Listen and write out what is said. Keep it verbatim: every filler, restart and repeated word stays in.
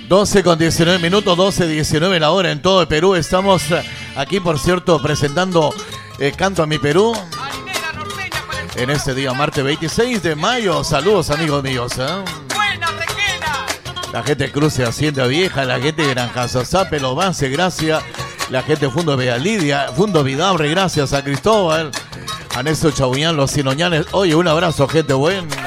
doce con diecinueve minutos, doce diecinueve la hora en todo el Perú. Estamos aquí, por cierto, presentando eh, Canto a mi Perú en este día, martes veintiséis de mayo. Saludos, amigos míos, ¿eh? La gente de Cruce Hacienda Vieja, la gente de Granja Zazape, Los Vance, gracias. La gente de Fundo Lidia, Fundo Vidabre, gracias a Cristóbal, a Néstor Chabuñán, Los Sinoñanes. Oye, un abrazo, gente buena.